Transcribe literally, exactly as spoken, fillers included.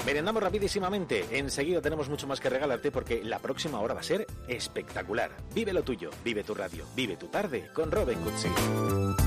Merendamos rapidísimamente. Enseguida tenemos mucho más que regalarte porque la próxima hora va a ser espectacular. Vive lo tuyo, vive tu radio, vive tu tarde con Robin Cutsi.